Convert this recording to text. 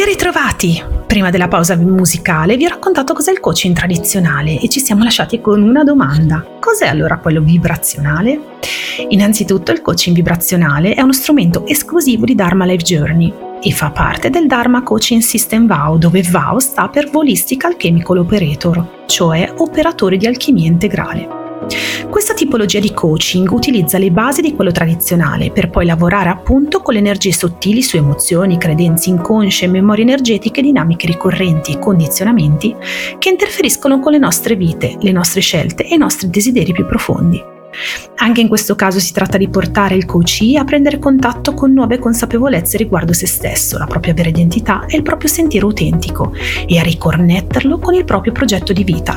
ritrovati! Prima della pausa musicale vi ho raccontato cos'è il coaching tradizionale e ci siamo lasciati con una domanda. Cos'è allora quello vibrazionale? Innanzitutto il coaching vibrazionale è uno strumento esclusivo di Dharma Life Journey e fa parte del Dharma Coaching System VAO, dove VAO sta per Holistic Alchemical Operator, cioè operatore di alchimia integrale. Questa tipologia di coaching utilizza le basi di quello tradizionale per poi lavorare appunto con le energie sottili su emozioni, credenze inconsce, memorie energetiche, dinamiche ricorrenti e condizionamenti che interferiscono con le nostre vite, le nostre scelte e i nostri desideri più profondi. Anche in questo caso si tratta di portare il coachee a prendere contatto con nuove consapevolezze riguardo se stesso, la propria vera identità e il proprio sentiero autentico e a riconnetterlo con il proprio progetto di vita